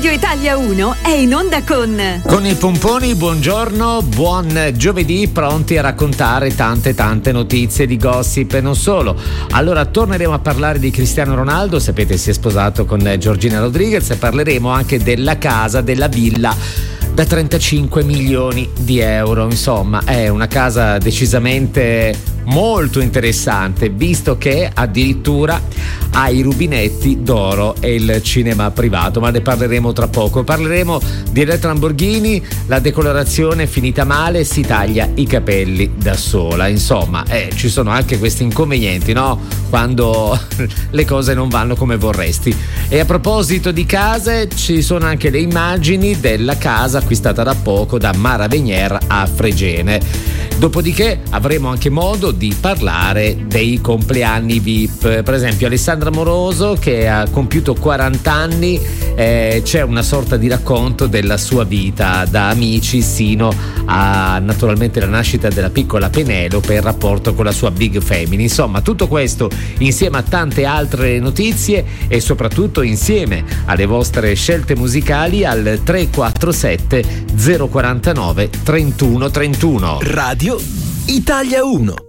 Radio Italia 1 è in onda con i pomponi. Buongiorno, buon giovedì, pronti a raccontare tante notizie di gossip e non solo. Allora torneremo a parlare di Cristiano Ronaldo, sapete si è sposato con Georgina Rodriguez, e parleremo anche della casa, della villa da 35 milioni di euro. Insomma, è una casa decisamente molto interessante, visto che addirittura ha i rubinetti d'oro e il cinema privato, ma ne parleremo tra poco. Parleremo di Elettra Lamborghini, la decolorazione è finita male, si taglia i capelli da sola. Insomma, ci sono anche questi inconvenienti, no? Quando le cose non vanno come vorresti. E a proposito di case, ci sono anche le immagini della casa acquistata da poco da Mara Venier a Fregene. Dopodiché avremo anche modo di parlare dei compleanni VIP. Per esempio Alessandra Moroso, che ha compiuto 40 anni, c'è una sorta di racconto della sua vita da amici sino a naturalmente la nascita della piccola Penelope e il rapporto con la sua big family. Insomma, tutto questo insieme a tante altre notizie e soprattutto insieme alle vostre scelte musicali al 347 049 3131. Radio Italia 1.